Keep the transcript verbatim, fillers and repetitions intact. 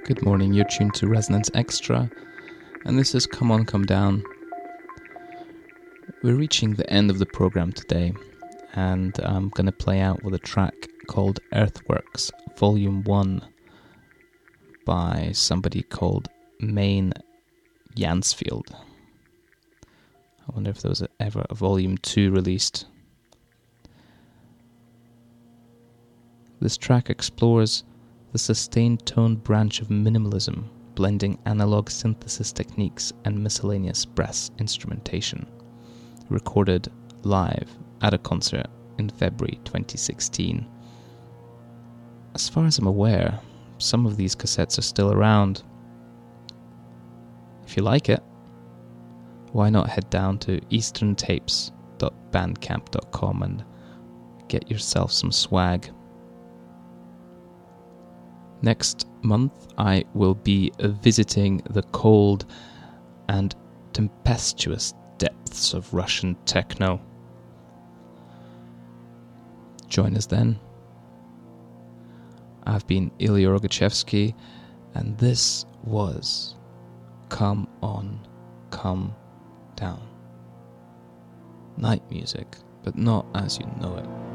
Good morning, you're tuned to Resonance Extra, and this is Come On Come Down. We're reaching the end of the program today, and I'm going to play out with a track called Earthworks Volume one by somebody called Maine Yansfield. I wonder if there was ever a Volume two released. This track explores the sustained tone branch of minimalism, blending analog synthesis techniques and miscellaneous brass instrumentation. Recorded live at a concert in February twenty sixteen. As far as I'm aware, some of these cassettes are still around. If you like it, why not head down to eastern tapes dot bandcamp dot com and get yourself some swag. Next month, I will be visiting the cold and tempestuous depths of Russian techno. Join us then. I've been Ilya Rogachevsky, and this was Come On, Come Down. Night music, but not as you know it.